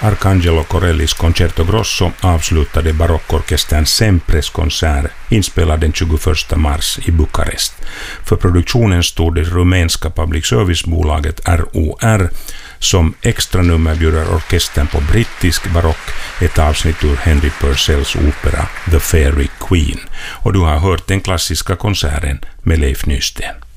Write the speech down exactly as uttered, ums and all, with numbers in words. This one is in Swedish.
Arcangelo Corellis Concerto Grosso avslutade barockorkestern Sempres konsert inspelad den tjugoförsta mars i Bukarest. För produktionen stod det rumänska public service-bolaget R O R som extra nummer bjuder orkestern på brittisk barock, ett avsnitt ur Henry Purcells opera The Fairy Queen. Och du har hört den klassiska konserten med Leif Nysten.